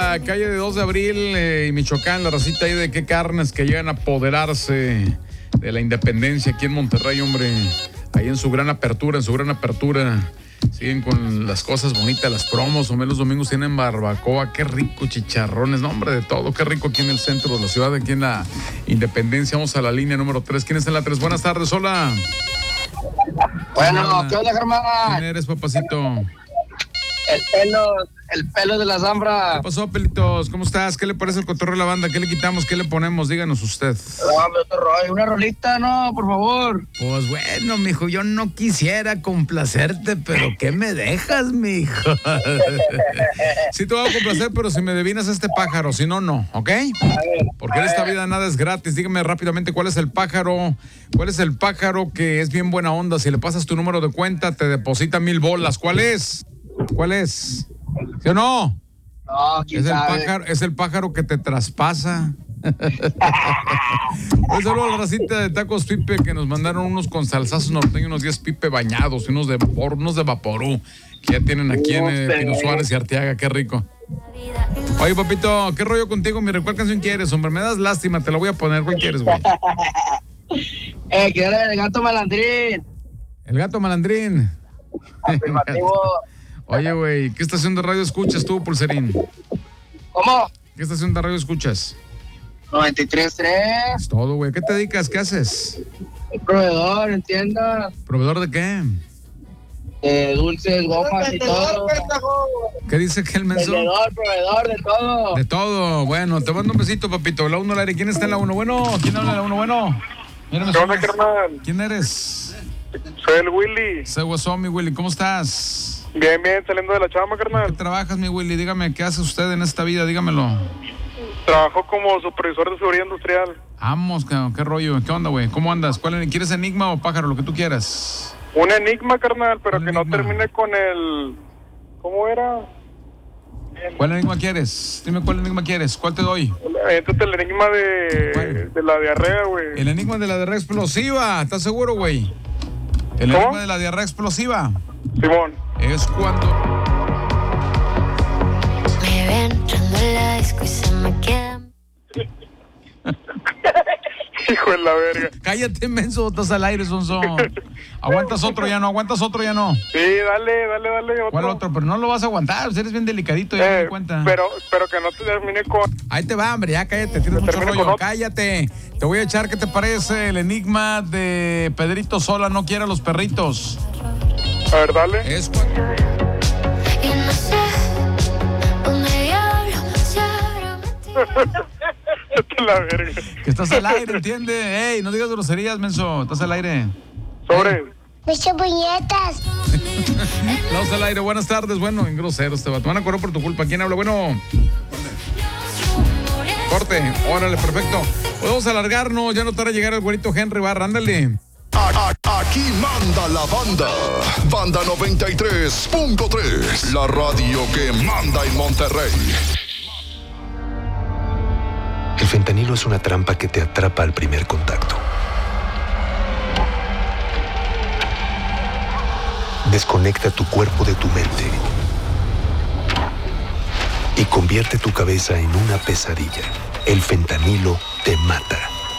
la calle de 2 de abril y Michoacán, la racita ahí de qué carnes que llegan a apoderarse de la independencia aquí en Monterrey, hombre. Ahí en su gran apertura, siguen con las cosas bonitas, las promos. Hombre, los domingos tienen barbacoa, qué rico, chicharrones, no, hombre, de todo, qué rico aquí en el centro de la ciudad, aquí en la Independencia. Vamos a la línea número 3. ¿Quién está en la 3? Buenas tardes, hola. Bueno, ¿qué onda, Germán? ¿Quién eres, papacito? El pelo de la Zambra. ¿Qué pasó, pelitos? ¿Cómo estás? ¿Qué le parece el cotorreo de la banda? ¿Qué le quitamos? ¿Qué le ponemos? Díganos usted. Una rolita, ¿no? Por favor. Pues bueno, mijo, yo no quisiera complacerte, pero ¿qué me dejas, mijo? Sí te voy a complacer, pero si me adivinas este pájaro, si no, no, ¿ok? Porque en esta vida nada es gratis. Dígame rápidamente cuál es el pájaro que es bien buena onda. Si le pasas tu número de cuenta, te deposita 1,000 bolas. ¿Cuál es? ¿Sí o no? No, quién sabe. Es el pájaro que te traspasa. Un saludo a la racita de Tacos Pipe que nos mandaron unos con salsazos norteños, unos 10 Pipe bañados y unos de Vaporú que ya tienen aquí en Pino Suárez y Arteaga. Qué rico. Oye, papito, ¿qué rollo contigo? Mira, ¿cuál canción quieres, hombre? Me das lástima, te la voy a poner. ¿Cuál quieres, güey? Quiero el gato malandrín. El gato malandrín. Afirmativo. Oye, güey, ¿qué estación de radio escuchas tú, Pulserín? ¿Cómo? ¿Qué estación de radio escuchas? 93.3. Es todo, güey. ¿Qué te dedicas? ¿Qué haces? El proveedor, entienda. ¿Proveedor de qué? Dulces, gomas y todo. ¿Qué dice que el menso? Proveedor de todo. De todo. Bueno, te mando un besito, papito. La 1 al aire. ¿Quién está en la 1? Bueno, ¿quién habla en la 1? Bueno. Mírame, ¿Qué onda, carnal? ¿Quién eres? Soy el Willy. Soy Guasón, mi Willy. ¿Cómo estás? Bien, saliendo de la chamba, ¿Qué carnal. trabajas, mi Willy? Dígame, ¿qué hace usted en esta vida? Dígamelo. Trabajo como supervisor de seguridad industrial. Vamos, ¿qué rollo? ¿Qué onda, güey? ¿Cómo andas? ¿Quieres enigma o pájaro? Lo que tú quieras. Un enigma, carnal, pero que enigma? no termine con el... ¿Cómo era? ¿Cuál enigma quieres? Dime cuál enigma quieres. ¿Cuál te doy? Entonces el enigma de la diarrea, güey. El enigma de la diarrea explosiva. ¿Estás seguro, güey? El ¿Cómo? enigma de la diarrea explosiva. Simón. Es cuando... Me ven entrando en la disco y se me quedan. Hijo de la verga. Cállate, menso, estás al aire, sonso. ¿Aguantas otro ya no? Sí, dale, otro. ¿Cuál otro? Pero no lo vas a aguantar, pues eres bien delicadito, ya me di cuenta. Pero que no te termine con... Ahí te va, hombre, ya cállate, tienes mucho rollo, cállate. Te voy a echar, ¿qué te parece el enigma de Pedrito Sola no quiere a los perritos? A ver, dale. Es cuando... Y no sé dónde diablo se habrá metido. La verga. Que estás al aire, ¿entiende? Ey, no digas groserías, menso, estás al aire. Sobre. Muchas puñetas. Estamos al aire, buenas tardes. Bueno, en groseros te van a correr por tu culpa. ¿Quién habla? Bueno... Corte, órale, perfecto. Podemos alargarnos, ya no tarda llegar el güerito Henry Barra, ándale. Aquí manda la banda. Banda 93.3. La radio que manda en Monterrey. El fentanilo es una trampa que te atrapa al primer contacto. Desconecta tu cuerpo de tu mente y convierte tu cabeza en una pesadilla. El fentanilo te mata.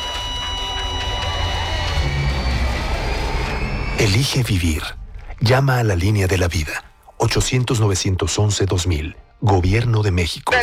Elige vivir. Llama a la línea de la vida. 800-911-2000. Gobierno de México.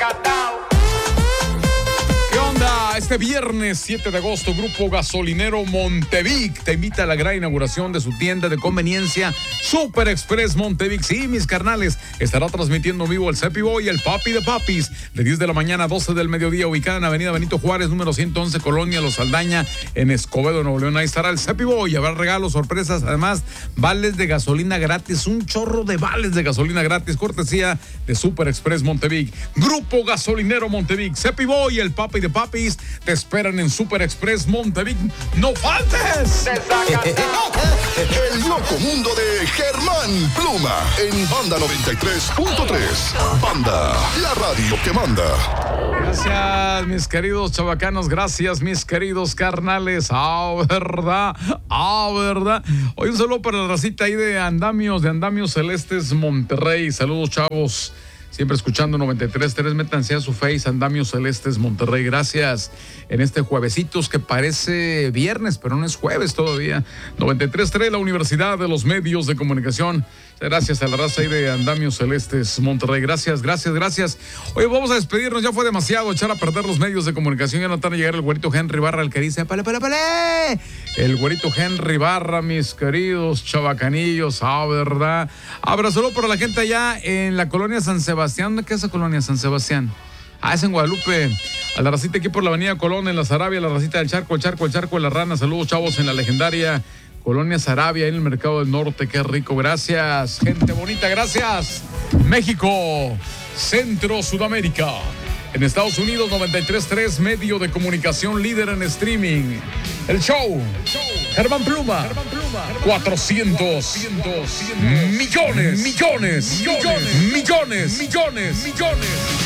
¿Qué onda? Este viernes 7 de agosto, Grupo Gasolinero Montevic te invita a la gran inauguración de su tienda de conveniencia Super Express Montevic. Sí, mis carnales, estará transmitiendo en vivo el Cepi Boy y el Papi de Papis de 10 de la mañana a 12 del mediodía, ubicada en Avenida Benito Juárez, número 111, Colonia Los Saldaña, en Escobedo, Nuevo León. Ahí estará el Cepi Boy, habrá regalos, sorpresas, además vales de gasolina gratis, un chorro de vales de gasolina gratis, cortesía de Super Express Montevic. Grupo Gasolinero Montevic, Cepi Boy y el Papi de Papis te esperan en Super Express Montevic. ¡No faltes! El loco mundo de Germán Pluma en Banda 93.3. Banda, la radio que manda. Gracias, mis queridos chavacanos. Gracias, mis queridos carnales. ¿Verdad? Hoy un saludo para la racita ahí de Andamios Celestes Monterrey. Saludos, chavos. siempre escuchando 93.3, métanse a su Face, Andamios Celestes Monterrey, gracias en este juevesitos que parece viernes, pero no es jueves todavía. 93.3, la Universidad de los Medios de Comunicación. Gracias a la raza ahí de Andamios Celestes Monterrey, gracias. Oye, vamos a despedirnos, ya fue demasiado echar a perder los medios de comunicación, ya no están a llegar el güerito Henry Barra, el que dice, pale. El güerito Henry Barra, mis queridos chavacanillos, ¿verdad? Abrazo para la gente allá en la colonia San Sebastián. ¿Qué es esa colonia San Sebastián? Es en Guadalupe. A la racita aquí por la avenida Colón, en la Sarabia, la racita del Charco, el Charco, la Rana. Saludos, chavos, en la legendaria colonia Sarabia, en el Mercado del Norte. Qué rico, gracias, gente bonita, gracias. México, Centro, Sudamérica. En Estados Unidos, 93.3, medio de comunicación líder en streaming. El show, Germán Pluma, 400 millones.